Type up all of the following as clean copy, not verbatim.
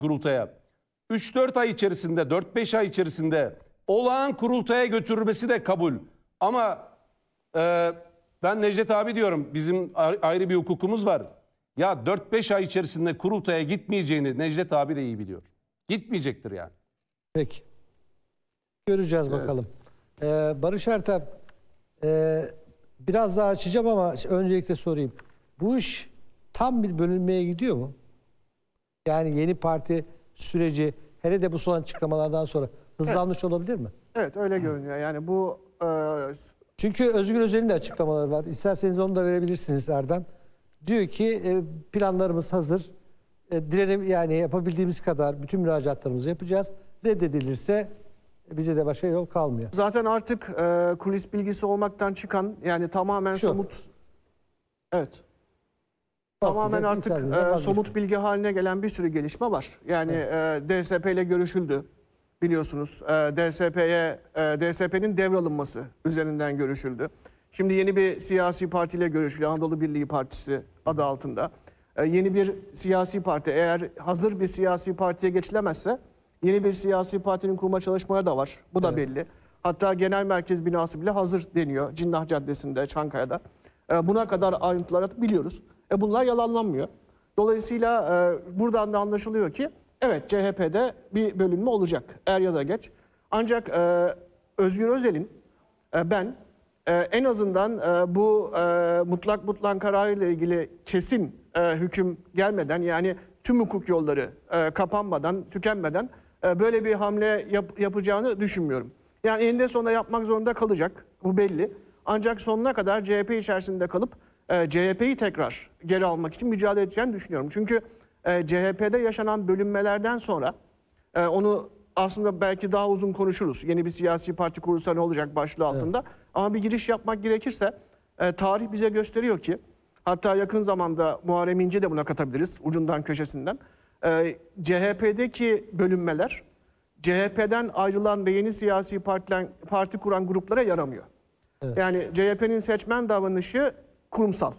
kurultaya. 3-4 ay içerisinde, 4-5 ay içerisinde olağan kurultaya götürülmesi de kabul. Ama ben Necdet abi diyorum, bizim ayrı bir hukukumuz var. Ya 4-5 ay içerisinde kurultaya gitmeyeceğini Necdet abi de iyi biliyor. Gitmeyecektir yani. Peki. Göreceğiz bakalım. Barış Ertep, biraz daha açacağım ama öncelikle sorayım. Bu iş tam bir bölünmeye gidiyor mu? Yani yeni parti süreci hele de bu son açıklamalardan sonra hızlanmış olabilir mi? Evet, öyle görünüyor. Yani bu çünkü Özgür Özel'in de açıklamaları var. İsterseniz onu da verebilirsiniz Erdem. Diyor ki planlarımız hazır. Yani yapabildiğimiz kadar bütün müracaatlarımızı yapacağız. Reddedilirse bize de başka yol kalmıyor. zaten artık kulis bilgisi olmaktan çıkan, yani tamamen somut. Evet. Tamamen artık somut bilgi haline gelen bir sürü gelişme var. Yani DSP ile görüşüldü. Biliyorsunuz DSP'nin devralınması üzerinden görüşüldü. Şimdi yeni bir siyasi partiyle görüşülüyor. Anadolu Birliği Partisi adı altında. Yeni bir siyasi parti, eğer hazır bir siyasi partiye geçilemezse yeni bir siyasi partinin kurma çalışmaları da var. Bu da belli. Hatta genel merkez binası bile hazır deniyor. Cinnah Caddesi'nde, Çankaya'da. Buna kadar ayrıntıları biliyoruz. Bunlar yalanlanmıyor. Dolayısıyla buradan da anlaşılıyor ki evet, CHP'de bir bölünme olacak er ya da geç. Ancak Özgür Özel'in ben en azından bu mutlak butlan kararıyla ilgili kesin hüküm gelmeden, yani tüm hukuk yolları kapanmadan, tükenmeden böyle bir hamle yapacağını düşünmüyorum. Yani eninde sonunda yapmak zorunda kalacak, bu belli. Ancak sonuna kadar CHP içerisinde kalıp CHP'yi tekrar geri almak için mücadele edeceğini düşünüyorum. Çünkü CHP'de yaşanan bölünmelerden sonra onu aslında belki daha uzun konuşuruz. Yeni bir siyasi parti kurulsa ne olacak başlığı altında. Evet. Ama bir giriş yapmak gerekirse tarih bize gösteriyor ki, hatta yakın zamanda Muharrem İnce de buna katabiliriz ucundan köşesinden. CHP'deki bölünmeler CHP'den ayrılan ve yeni siyasi parti kuran gruplara yaramıyor. Evet. Yani CHP'nin seçmen davranışı kurumsal.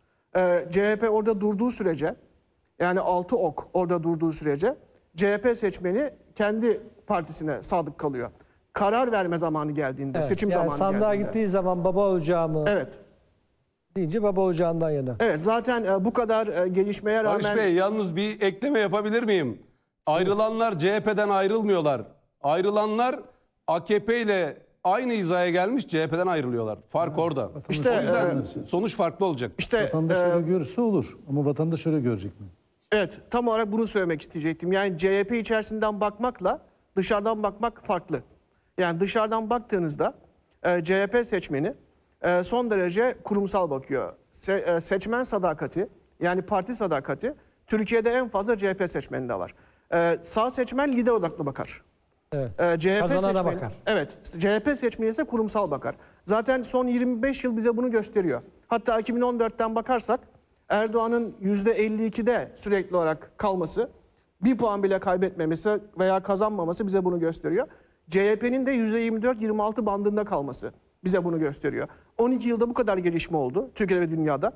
CHP orada durduğu sürece, yani 6 ok orada durduğu sürece CHP seçmeni kendi partisine sadık kalıyor. Karar verme zamanı geldiğinde, seçim zamanı geldiğinde. Sandığa gittiği zaman baba ocağı mı? Evet. Deyince baba ocağından yana. Evet, zaten bu kadar gelişmeye rağmen... Barış Bey, yalnız bir ekleme yapabilir miyim? Ayrılanlar CHP'den ayrılmıyorlar. Ayrılanlar AKP ile aynı hizaya gelmiş, CHP'den ayrılıyorlar. Fark orada. İşte, o yüzden sonuç farklı olacak. İşte, vatandaş öyle görürse olur. Ama vatandaş öyle görecek mi? Evet, tam olarak bunu söylemek isteyecektim. Yani CHP içerisinden bakmakla dışarıdan bakmak farklı. Yani dışarıdan baktığınızda CHP seçmeni son derece kurumsal bakıyor. Seçmen sadakati, yani parti sadakati Türkiye'de en fazla CHP seçmeninde var. Sağ seçmen lider odaklı bakar. Evet. CHP Kazanana seçmeni, bakar. Evet, CHP seçmeni ise kurumsal bakar. Zaten son 25 yıl bize bunu gösteriyor. Hatta 2014'ten bakarsak Erdoğan'ın %52'de sürekli olarak kalması, bir puan bile kaybetmemesi veya kazanmaması bize bunu gösteriyor. CHP'nin de %24-26 bandında kalması bize bunu gösteriyor. 12 yılda bu kadar gelişme oldu Türkiye'de ve dünyada.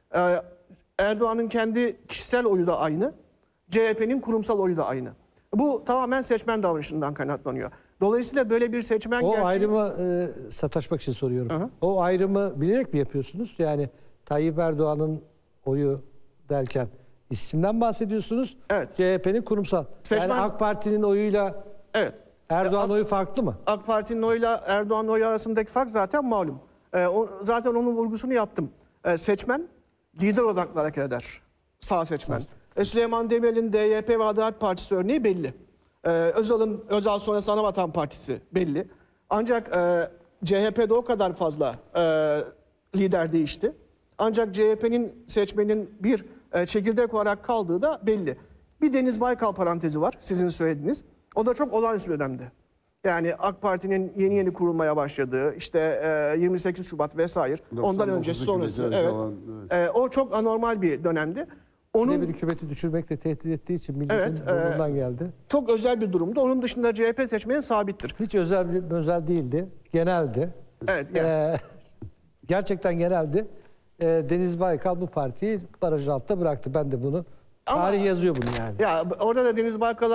Erdoğan'ın kendi kişisel oyu da aynı, CHP'nin kurumsal oyu da aynı. Bu tamamen seçmen davranışından kaynaklanıyor. Dolayısıyla böyle bir seçmen... O ayrımı sataşmak için soruyorum. Hı-hı. O ayrımı bilerek mi yapıyorsunuz? Yani Tayyip Erdoğan'ın oyu derken isimden bahsediyorsunuz. Evet. CHP'nin kurumsal. Yani AK Parti'nin oyuyla Erdoğan oyu farklı mı? AK Parti'nin oyuyla Erdoğan oyu arasındaki fark zaten malum. Zaten onun vurgusunu yaptım. Seçmen lider odaklı hareket eder. Sağ seçmen. Süleyman Demirel'in DYP ve Adalet Partisi örneği belli. Özal sonrası Anavatan Partisi belli. Ancak CHP'de o kadar fazla lider değişti. Ancak CHP'nin seçmenin bir çekirdek olarak kaldığı da belli. Bir Deniz Baykal parantezi var, sizin söylediğiniz. O da çok olağanüstü dönemdi. Yani AK Parti'nin yeni kurulmaya başladığı, işte 28 Şubat vesaire, ondan öncesi sonrası. Evet. O çok anormal bir dönemdi. Onun bir hükümeti düşürmekle tehdit ettiği için milletin burnundan geldi. Çok özel bir durumdu. Onun dışında CHP seçmeni sabittir. Hiç özel değildi. Geneldi. Evet. Gerçekten geneldi. Deniz Baykal bu partiyi barajın altında bıraktı. Ben de bunu Tarih yazıyor bunu yani. Ya orada da Deniz Baykal'a